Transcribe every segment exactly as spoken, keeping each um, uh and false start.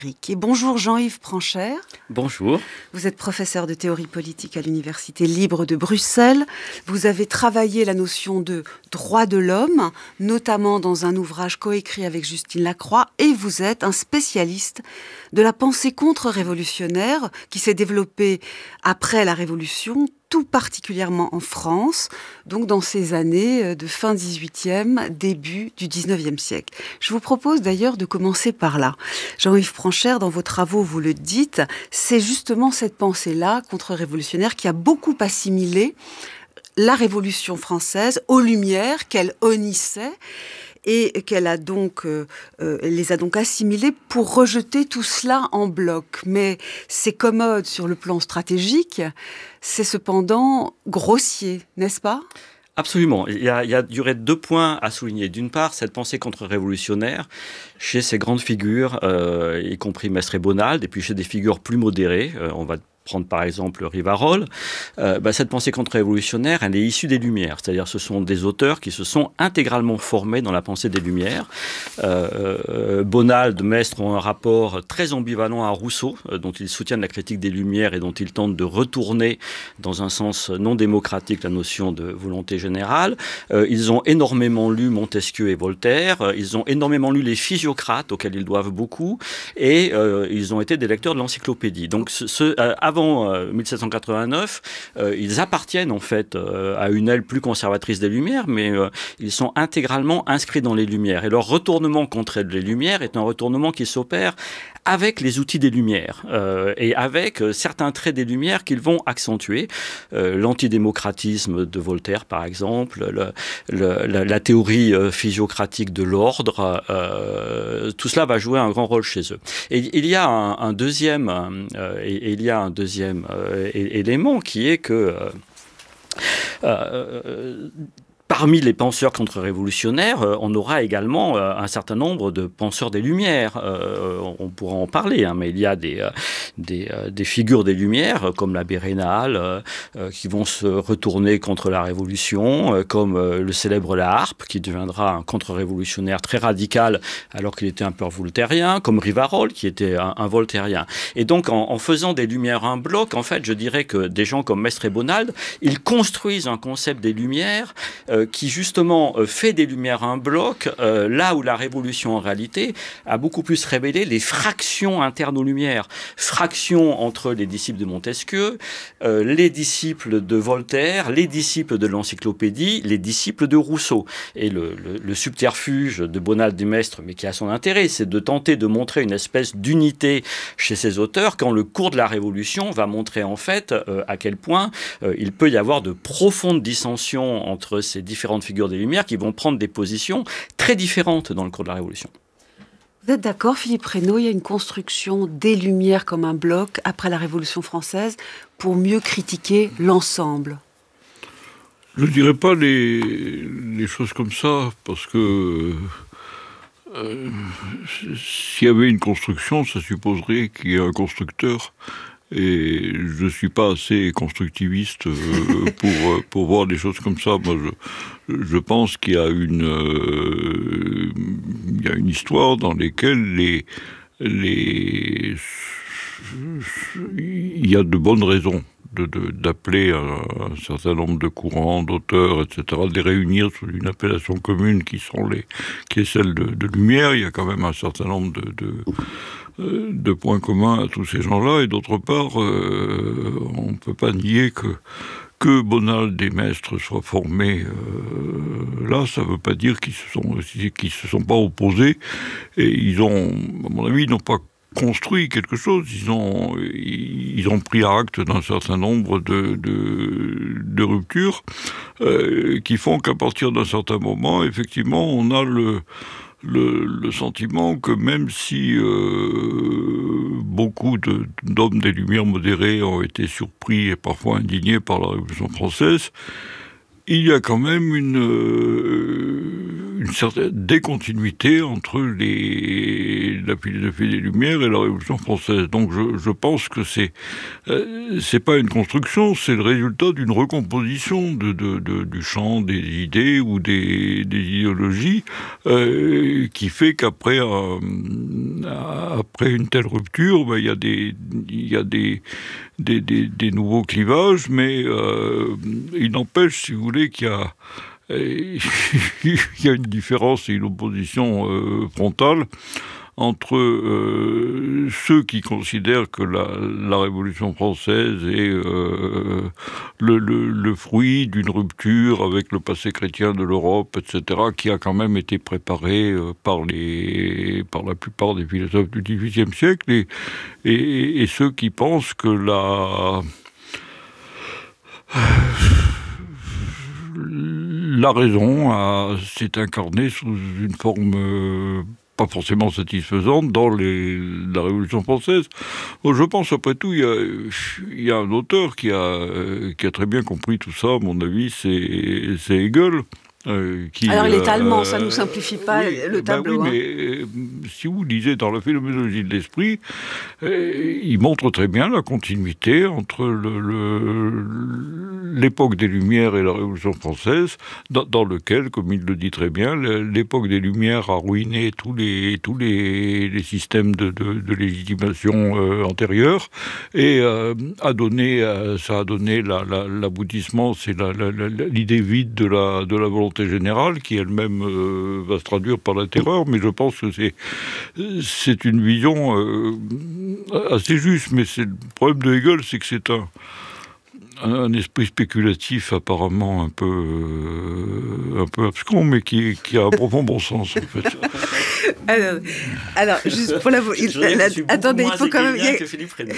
Et bonjour Jean-Yves Pranchère. Bonjour. Vous êtes professeur de théorie politique à l'Université libre de Bruxelles. Vous avez travaillé la notion de droit de l'homme, notamment dans un ouvrage coécrit avec Justine Lacroix, et vous êtes un spécialiste de la pensée contre-révolutionnaire qui s'est développée après la Révolution, tout particulièrement en France, donc dans ces années de fin dix-huitième, début du dix-neuvième siècle. Je vous propose d'ailleurs de commencer par là. Jean-Yves Pranchère, dans vos travaux, vous le dites, c'est justement cette pensée-là, contre-révolutionnaire, qui a beaucoup assimilé la Révolution française aux Lumières qu'elle honnissait, et qu'elle a donc, euh, euh, les a donc assimilés pour rejeter tout cela en bloc. Mais c'est commode sur le plan stratégique, c'est cependant grossier, n'est-ce pas ? Absolument. Il y a, il y a, il y aurait deux points à souligner. D'une part, cette pensée contre-révolutionnaire chez ces grandes figures, euh, y compris Mestre et Bonald, et puis chez des figures plus modérées, euh, on va prendre par exemple Rivarol, euh, bah, cette pensée contre-révolutionnaire, elle est issue des Lumières. C'est-à-dire ce sont des auteurs qui se sont intégralement formés dans la pensée des Lumières. Euh, euh, Bonald, Mestre ont un rapport très ambivalent à Rousseau, euh, dont ils soutiennent la critique des Lumières et dont ils tentent de retourner dans un sens non démocratique la notion de volonté générale. Euh, ils ont énormément lu Montesquieu et Voltaire. Euh, ils ont énormément lu les physiocrates, auxquels ils doivent beaucoup. Et euh, ils ont été des lecteurs de l'encyclopédie. Donc ce, ce, euh, avant euh, mille sept cent quatre-vingt-neuf, euh, ils appartiennent en fait euh, à une aile plus conservatrice des Lumières, mais euh, ils sont intégralement inscrits dans les Lumières. Et leur retournement contre les Lumières est un retournement qui s'opère avec les outils des Lumières euh, et avec euh, certains traits des Lumières qu'ils vont accentuer. Euh, l'antidémocratisme de Voltaire, par exemple, le, le, la, la théorie euh, physiocratique de l'ordre, euh, tout cela va jouer un grand rôle chez eux. Et il y a un, un deuxième, euh, et, et il y a un deuxième euh, élément qui est que euh, euh, parmi les penseurs contre-révolutionnaires, euh, on aura également euh, un certain nombre de penseurs des Lumières. Euh, on pourra en parler, hein, mais il y a des, euh, des, euh, des figures des Lumières, euh, comme l'abbé Raynal, euh, euh, qui vont se retourner contre la Révolution, euh, comme euh, le célèbre La Harpe, qui deviendra un contre-révolutionnaire très radical, alors qu'il était un peu voltairien, comme Rivarol, qui était un, un voltairien. Et donc, en, en faisant des Lumières un bloc, en fait, je dirais que des gens comme Mestre et Bonald, ils construisent un concept des Lumières euh, qui justement euh, fait des Lumières un bloc, euh, là où la Révolution en réalité a beaucoup plus révélé les fractions internes aux Lumières. Fractions entre les disciples de Montesquieu, euh, les disciples de Voltaire, les disciples de l'encyclopédie, les disciples de Rousseau. Et le, le, le subterfuge de Bonald et Mestre, mais qui a son intérêt, c'est de tenter de montrer une espèce d'unité chez ces auteurs quand le cours de la Révolution va montrer en fait euh, à quel point euh, il peut y avoir de profondes dissensions entre ces différentes figures des Lumières qui vont prendre des positions très différentes dans le cours de la Révolution. Vous êtes d'accord, Philippe Reynaud, il y a une construction des Lumières comme un bloc après la Révolution française pour mieux critiquer l'ensemble? Je ne dirais pas les, les choses comme ça, parce que euh, s'il y avait une construction, ça supposerait qu'il y ait un constructeur. Et je ne suis pas assez constructiviste euh, pour, pour voir des choses comme ça. Moi, je, je pense qu'il y a une, euh, il y a une histoire dans laquelle les, les, il y a de bonnes raisons de, de, d'appeler un, un certain nombre de courants, d'auteurs, et cetera, de les réunir sous une appellation commune qui, sont les, qui est celle de, de Lumière. Il y a quand même un certain nombre de... de de points communs à tous ces gens-là, et d'autre part, euh, on ne peut pas nier que, que Bonald et Mestre soient formés euh, là, ça ne veut pas dire qu'ils se sont, qu'ils se sont pas opposés, et ils ont, à mon avis, ils n'ont pas construit quelque chose, ils ont, ils ont pris acte d'un certain nombre de, de, de ruptures euh, qui font qu'à partir d'un certain moment, effectivement, on a le Le, le sentiment que même si euh, beaucoup de, d'hommes des Lumières modérées ont été surpris et parfois indignés par la Révolution française, il y a quand même une, euh, une certaine décontinuité entre les, la philosophie des Lumières et la Révolution française. Donc je, je pense que c'est euh, c'est pas une construction, c'est le résultat d'une recomposition de, de, de, du champ des idées ou des, des idéologies euh, qui fait qu'après euh, après une telle rupture, ben, il y a des il y a des des, des, des nouveaux clivages, mais euh, il n'empêche, si vous voulez, qu'il y a il y a une différence et une opposition euh, frontale entre euh, ceux qui considèrent que la, la Révolution française est euh, le, le, le fruit d'une rupture avec le passé chrétien de l'Europe, et cetera, qui a quand même été préparé euh, par, les, par la plupart des philosophes du dix-huitième siècle, et, et, et ceux qui pensent que la... La raison a, s'est incarnée sous une forme euh, pas forcément satisfaisante dans les, la Révolution française. Bon, je pense, après tout, il y a, il y a un auteur qui a, qui a très bien compris tout ça, à mon avis, c'est, c'est Hegel. Euh, qui, Alors il est euh, allemand, ça ne nous simplifie pas oui, le tableau. Ben oui, hein. mais euh, si vous lisez dans la phénoménologie de l'esprit, euh, il montre très bien la continuité entre le, le, l'époque des Lumières et la Révolution française, dans, dans lequel, comme il le dit très bien, l'époque des Lumières a ruiné tous les, tous les, les systèmes de, de, de légitimation euh, antérieurs et euh, a donné, euh, ça a donné la, la, l'aboutissement, c'est la, la, la, l'idée vide de la, de la volonté générale, qui elle-même euh, va se traduire par la terreur, mais je pense que c'est, c'est une vision euh, assez juste, mais c'est, le problème de Hegel, c'est que c'est un, un esprit spéculatif apparemment un peu, euh, un peu abscon, mais qui, qui a un profond bon sens, en fait. Alors, alors, juste pour la... Je, je la attendez, il faut quand même... Il y a... que Philippe Reynaud.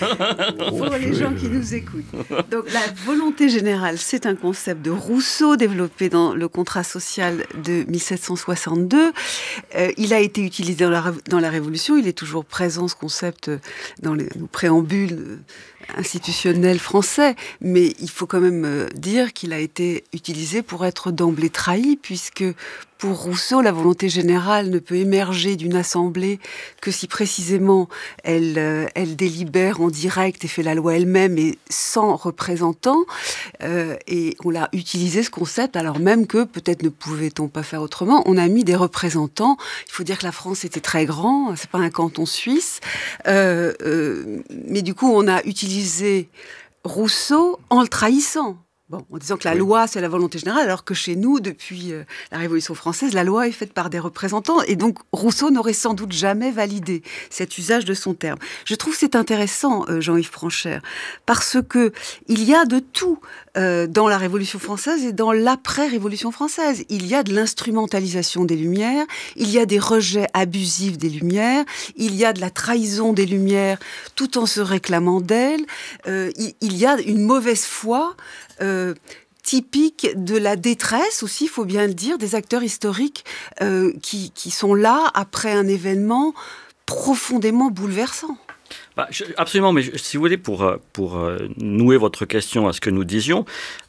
Pour les gens qui nous écoutent. Donc, la volonté générale, c'est un concept de Rousseau développé dans le contrat social de mille sept cent soixante-deux. Euh, il a été utilisé dans la, dans la Révolution. Il est toujours présent, ce concept, dans les, nos préambules institutionnels français, mais il faut quand même dire qu'il a été utilisé pour être d'emblée trahi, puisque pour Rousseau, la volonté générale ne peut émerger d'une assemblée que si précisément elle, euh, elle délibère en direct et fait la loi elle-même et sans représentant. Euh, et on l'a utilisé, ce concept, alors même que peut-être ne pouvait-on pas faire autrement. On a mis des représentants. Il faut dire que la France était très grand, c'est pas un canton suisse. Euh, euh, mais du coup, on a utilisé Rousseau en le trahissant. Bon, en disant que la oui. loi, c'est la volonté générale, alors que chez nous, depuis euh, la Révolution française, la loi est faite par des représentants. Et donc, Rousseau n'aurait sans doute jamais validé cet usage de son terme. Je trouve que c'est intéressant, euh, Jean-Yves Franchère, parce que il y a de tout euh, dans la Révolution française et dans l'après-Révolution française. Il y a de l'instrumentalisation des Lumières, il y a des rejets abusifs des Lumières, il y a de la trahison des Lumières tout en se réclamant d'elles. Euh, il, il y a une mauvaise foi Euh, typique de la détresse aussi, il faut bien le dire, des acteurs historiques euh, qui, qui sont là après un événement profondément bouleversant. Bah, je, absolument, mais je, si vous voulez, pour, pour euh, nouer votre question à ce que nous disions,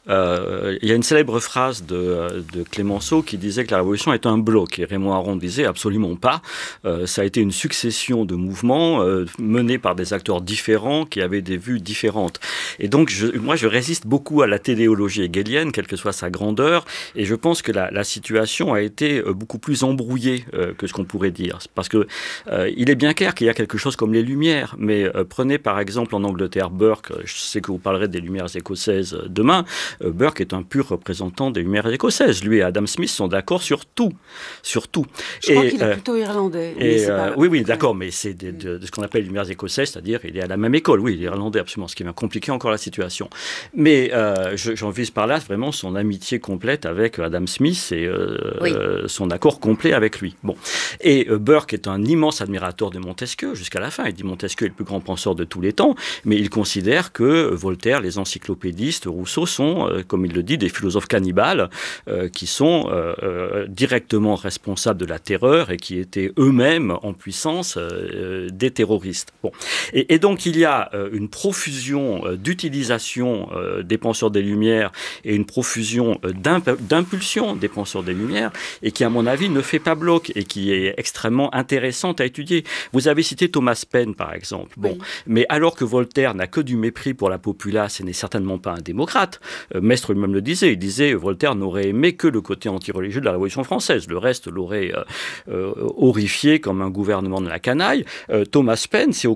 euh, il y a une célèbre phrase de, de Clémenceau qui disait que la Révolution est un bloc, et Raymond Aron disait absolument pas. Euh, ça a été une succession de mouvements euh, menés par des acteurs différents qui avaient des vues différentes. Et donc, je, moi, je résiste beaucoup à la téléologie hegelienne, quelle que soit sa grandeur, et je pense que la, la situation a été beaucoup plus embrouillée euh, que ce qu'on pourrait dire. Parce que euh, il est bien clair qu'il y a quelque chose comme les Lumières, mais euh, prenez par exemple en Angleterre Burke, je sais que vous parlerez des Lumières écossaises demain, euh, Burke est un pur représentant des Lumières écossaises. Lui et Adam Smith sont d'accord sur tout. Sur tout. Je et, crois qu'il euh, est plutôt irlandais. Et, euh, oui, oui, d'accord, mais c'est de, de, de ce qu'on appelle les Lumières écossaises, c'est-à-dire il est à la même école. Oui, il est irlandais, absolument, ce qui va compliquer encore la situation. Mais euh, je, j'en vise par là vraiment son amitié complète avec Adam Smith et euh, oui. euh, son accord complet avec lui. Bon. Et euh, Burke est un immense admirateur de Montesquieu jusqu'à la fin. Il dit Montesquieu est le plus grands penseurs de tous les temps, mais il considère que Voltaire, les encyclopédistes, Rousseau sont, euh, comme il le dit, des philosophes cannibales euh, qui sont euh, euh, directement responsables de la terreur et qui étaient eux-mêmes en puissance euh, des terroristes. Bon. Et, et donc il y a euh, une profusion euh, d'utilisation euh, des penseurs des Lumières et une profusion euh, d'imp- d'impulsion des penseurs des Lumières, et qui, à mon avis, ne fait pas bloc et qui est extrêmement intéressante à étudier. Vous avez cité Thomas Paine, par exemple. Bon, oui. Mais alors que Voltaire n'a que du mépris pour la populace et n'est certainement pas un démocrate, euh, Maistre lui-même le disait, il disait Voltaire n'aurait aimé que le côté anti-religieux de la Révolution française. Le reste l'aurait euh, euh, horrifié comme un gouvernement de la canaille. Euh, Thomas Paine, c'est au